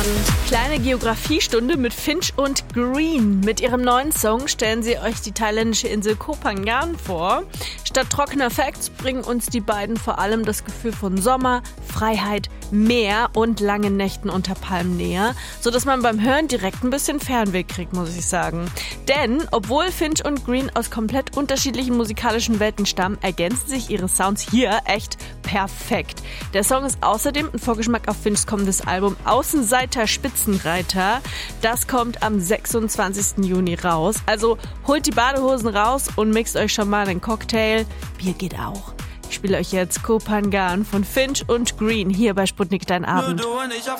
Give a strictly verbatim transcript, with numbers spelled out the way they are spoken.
Kleine Geografiestunde mit Finch und Green. Mit ihrem neuen Song stellen sie euch die thailändische Insel Koh Phangan vor. Statt trockener Facts bringen uns die beiden vor allem das Gefühl von Sommer, Freiheit, Meer und langen Nächten unter Palmen näher, sodass man beim Hören direkt ein bisschen Fernweh kriegt, muss ich sagen. Denn obwohl Finch und Green aus komplett unterschiedlichen musikalischen Welten stammen, ergänzen sich ihre Sounds hier echt perfekt. Der Song ist außerdem ein Vorgeschmack auf Finchs kommendes Album Außenseiter Spitzenreiter. Das kommt am sechsundzwanzigsten Juni raus. Also holt die Badehosen raus und mixt euch schon mal einen Cocktail. Bier geht auch. Ich spiele euch jetzt Koh Phangan von Finch und Green hier bei Sputnik Dein Abend. Nur du und ich auf